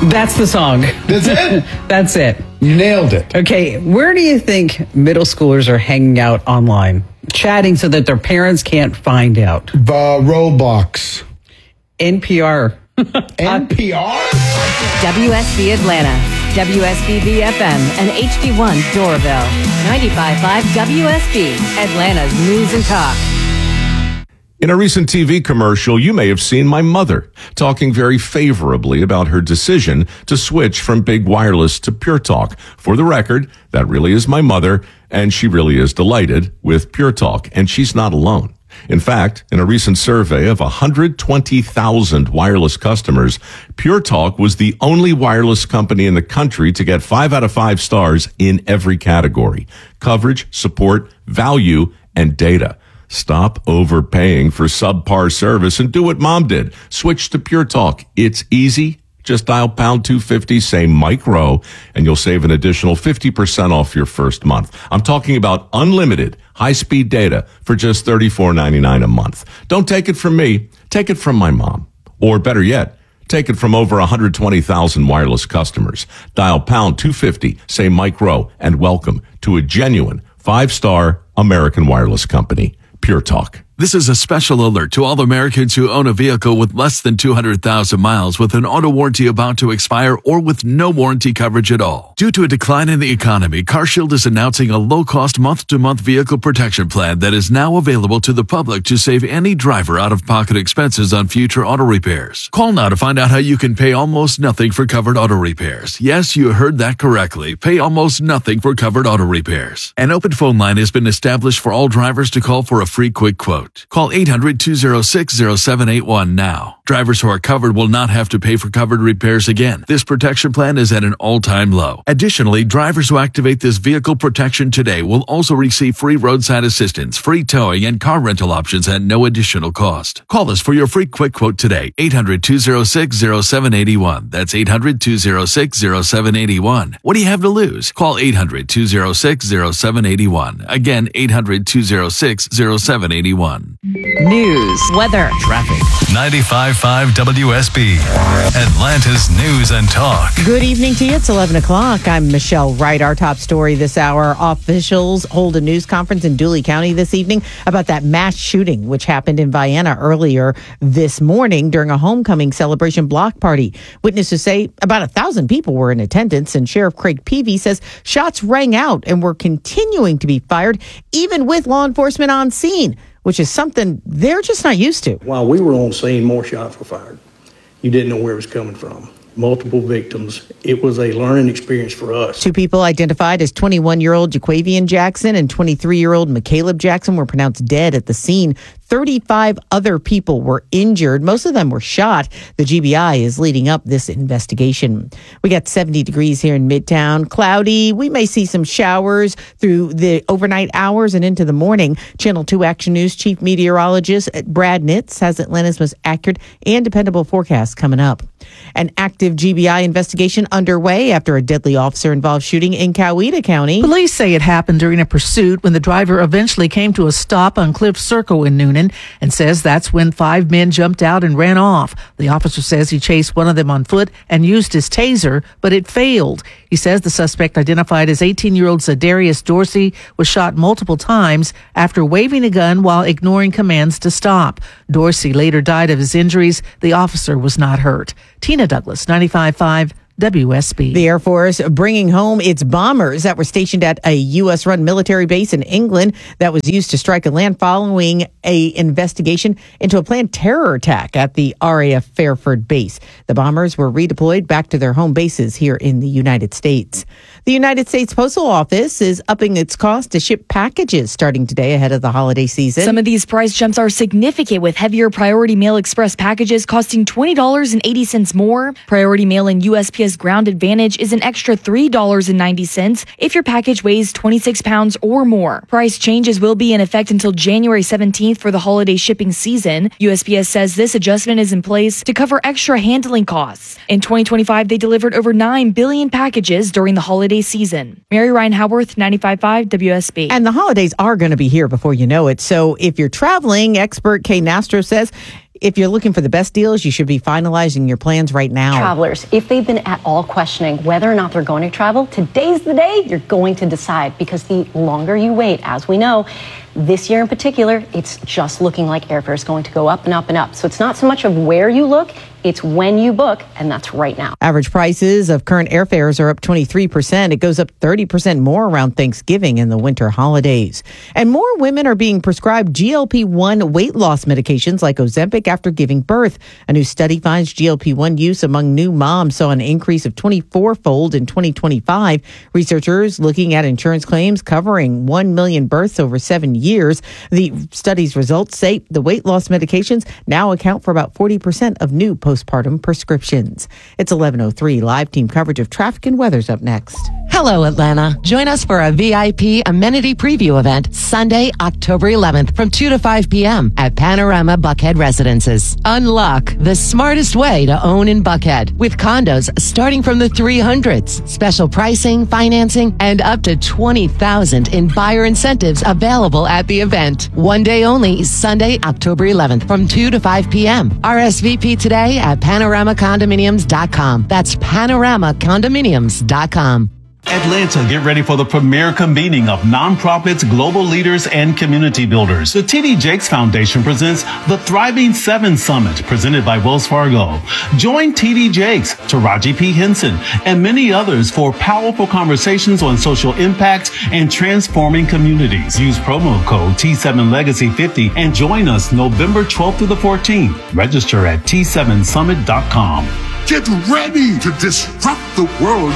That's the song. That's it? That's it. Nailed it. Okay, where do you think middle schoolers are hanging out online? Chatting so that their parents can't find out. Roblox. NPR. NPR? WSB Atlanta, WSBV FM, and HD1 Doraville. 95.5 WSB, Atlanta's News and Talk. In a recent TV commercial, you may have seen my mother talking very favorably about her decision to switch from big wireless to Pure Talk. For the record, that really is my mother, and she really is delighted with Pure Talk, and she's not alone. In fact, in a recent survey of 120,000 wireless customers, Pure Talk was the only wireless company in the country to get 5 out of 5 stars in every category: coverage, support, value, and data. Stop overpaying for subpar service and do what Mom did. Switch to Pure Talk. It's easy. Just dial pound 250, say Mike Rowe, and you'll save an additional 50% off your first month. I'm talking about unlimited high-speed data for just $34.99 a month. Don't take it from me. Take it from my mom. Or better yet, take it from over 120,000 wireless customers. Dial pound 250, say Mike Rowe, and welcome to a genuine 5-star American wireless company. Pure Talk. This is a special alert to all Americans who own a vehicle with less than 200,000 miles with an auto warranty about to expire or with no warranty coverage at all. Due to a decline in the economy, CarShield is announcing a low-cost month-to-month vehicle protection plan that is now available to the public to save any driver out-of-pocket expenses on future auto repairs. Call now to find out how you can pay almost nothing for covered auto repairs. Yes, you heard that correctly. Pay almost nothing for covered auto repairs. An open phone line has been established for all drivers to call for a free quick quote. Call 800-206-0781 now. Drivers who are covered will not have to pay for covered repairs again. This protection plan is at an all-time low. Additionally, drivers who activate this vehicle protection today will also receive free roadside assistance, free towing, and car rental options at no additional cost. Call us for your free quick quote today. 800-206-0781. That's 800-206-0781. What do you have to lose? Call 800-206-0781. Again, 800-206-0781. News, weather, Traffic. 95.5 WSB, Atlanta's News and Talk. Good evening to you. It's 11 o'clock. I'm Michelle Wright. Our top story this hour: officials hold a news conference in Dooley County this evening about that mass shooting, which happened in Vienna earlier this morning during a homecoming celebration block party. Witnesses say about 1,000 people were in attendance, and Sheriff Craig Peavy says shots rang out and were continuing to be fired, even with law enforcement on scene, which is something they're just not used to. While we were on scene, more shots were fired. You didn't know where it was coming from. Multiple victims. It was a learning experience for us. 2 people identified as 21-year-old Jaquavian Jackson and 23-year-old McCaleb Jackson were pronounced dead at the scene. 35 other people were injured. Most of them were shot. The GBI is leading up this investigation. We got 70 degrees here in Midtown. Cloudy. We may see some showers through the overnight hours and into the morning. Channel 2 Action News Chief Meteorologist Brad Nitz has Atlanta's most accurate and dependable forecast coming up. An active GBI investigation underway after a deadly officer-involved shooting in Coweta County. Police say it happened during a pursuit when the driver eventually came to a stop on Cliff Circle in Noonan, and says that's when 5 men jumped out and ran off. The officer says he chased one of them on foot and used his taser, but it failed. He says the suspect, identified as 18-year-old Zadarius Dorsey, was shot multiple times after waving a gun while ignoring commands to stop. Dorsey later died of his injuries. The officer was not hurt. Tina Douglas, 95.5 WSB. The Air Force bringing home its bombers that were stationed at a U.S.-run military base in England that was used to strike a land following a investigation into a planned terror attack at the RAF Fairford base. The bombers were redeployed back to their home bases here in the United States. The United States Postal Office is upping its cost to ship packages starting today ahead of the holiday season. Some of these price jumps are significant, with heavier Priority Mail Express packages costing $20.80 more. Priority Mail and USPS Ground Advantage is an extra $3.90 if your package weighs 26 pounds or more. Price changes will be in effect until January 17th for the holiday shipping season. USPS says this adjustment is in place to cover extra handling costs. In 2025, they delivered over 9 billion packages during the holiday season. Mary Ryan Howarth, 95.5 WSB. And the holidays are going to be here before you know it. So if you're traveling, expert Kay Nastro says If you're looking for the best deals, you should be finalizing your plans right now. Travelers, if they've been at all questioning whether or not they're going to travel, today's the day you're going to decide, because the longer you wait, as we know, this year in particular, it's just looking like airfare is going to go up and up and up. So it's not so much of where you look, it's when you book, and that's right now. Average prices of current airfares are up 23%. It goes up 30% more around Thanksgiving and the winter holidays. And more women are being prescribed GLP-1 weight loss medications like Ozempic after giving birth. A new study finds GLP-1 use among new moms saw an increase of 24-fold in 2025. Researchers looking at insurance claims covering 1 million births over 7 years. The study's results say the weight loss medications now account for about 40% of new postpartum prescriptions. It's 11:03. Live team coverage of traffic and weather's up next. Hello, Atlanta. Join us for a VIP amenity preview event Sunday, October 11th from 2 to 5 p.m. at Panorama Buckhead Residences. Unlock the smartest way to own in Buckhead with condos starting from the 300s. Special pricing, financing, and up to $20,000 in buyer incentives available at the event. One day only, Sunday, October 11th from 2 to 5 p.m. RSVP today at panoramacondominiums.com. That's panoramacondominiums.com. Atlanta, get ready for the premier convening of nonprofits, global leaders, and community builders. The T.D. Jakes Foundation presents the Thriving 7 Summit, presented by Wells Fargo. Join T.D. Jakes, Taraji P. Henson, and many others for powerful conversations on social impact and transforming communities. Use promo code T7Legacy50 and join us November 12th through the 14th. Register at T7Summit.com. Get ready to disrupt the world.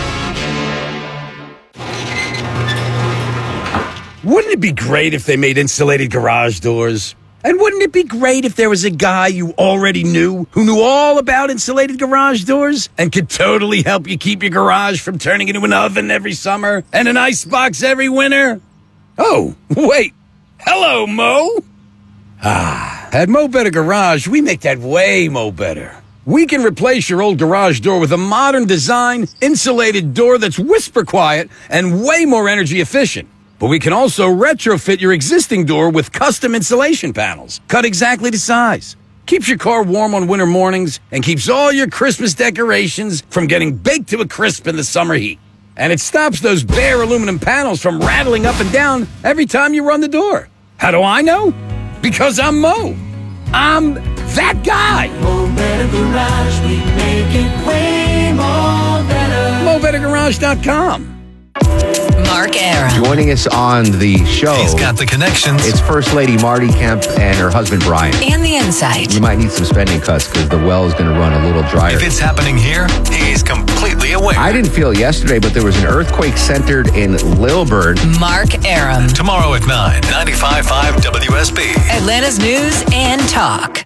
Wouldn't it be great if they made insulated garage doors? And wouldn't it be great if there was a guy you already knew who knew all about insulated garage doors and could totally help you keep your garage from turning into an oven every summer and an icebox every winter? Oh, wait. Hello, Mo. At Mo Better Garage, we make that way Mo Better. We can replace your old garage door with a modern design, insulated door that's whisper quiet and way more energy efficient. But we can also retrofit your existing door with custom insulation panels, cut exactly to size. Keeps your car warm on winter mornings and keeps all your Christmas decorations from getting baked to a crisp in the summer heat. And it stops those bare aluminum panels from rattling up and down every time you run the door. How do I know? Because I'm Mo. I'm that guy. Mo Better Garage, we make it way more better. MoBetterGarage.com. Mark Aram. Joining us on the show. He's got the connections. It's First Lady Marty Kemp and her husband Brian. And the insight. We might need some spending cuts because the well is going to run a little drier. If it's happening here, he's completely aware. I didn't feel it yesterday, but there was an earthquake centered in Lilburn. Mark Aram. Tomorrow at 9, 95.5 WSB. Atlanta's news and talk.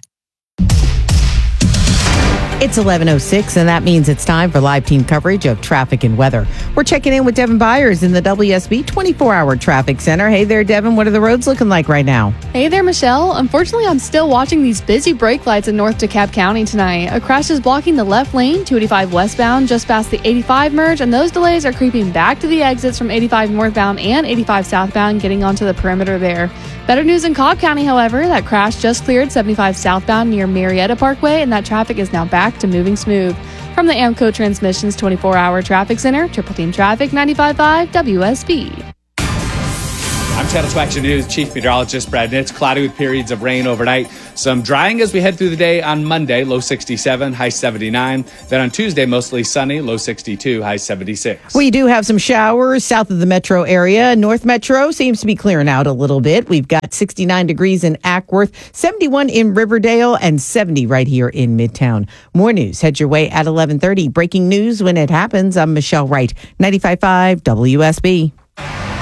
It's 11:06, and that means it's time for live team coverage of traffic and weather. We're checking in with Devin Byers in the WSB 24-hour traffic center. Hey there, Devin. What are the roads looking like right now? Hey there, Michelle. Unfortunately, I'm still watching these busy brake lights in North DeKalb County tonight. A crash is blocking the left lane, 285 westbound, just past the 85 merge, and those delays are creeping back to the exits from 85 northbound and 85 southbound, getting onto the perimeter there. Better news in Cobb County, however. That crash just cleared 75 southbound near Marietta Parkway, and that traffic is now back to moving smooth. From the AMCO Transmissions 24-hour traffic center, Triple Team Traffic 95.5 WSB. I'm Satisfaction News Chief Meteorologist Brad Nitz. Cloudy with periods of rain overnight. Some drying as we head through the day on Monday, low 67, high 79. Then on Tuesday, mostly sunny, low 62, high 76. We do have some showers south of the metro area. North Metro seems to be clearing out a little bit. We've got 69 degrees in Ackworth, 71 in Riverdale, and 70 right here in Midtown. More news heads your way at 11:30. Breaking news when it happens. I'm Michelle Wright, 95.5 WSB.